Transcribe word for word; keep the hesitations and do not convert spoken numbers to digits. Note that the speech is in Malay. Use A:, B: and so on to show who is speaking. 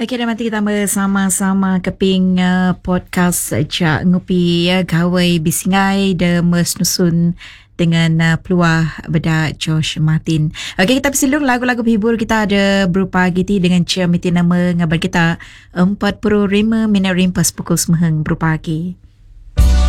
A: Okey, dah mati kita bersama-sama keping uh, podcast Cak Ngupi ya, gawai bisingai de mesnusun dengan uh, peluah bedak Josh Martin. Okey, kita bersilung lagu-lagu hibur kita ada berupa giti dengan Cia Miti nama ngabar kita empat puluh lima minit rimpas pukul semeheng berupa lagi.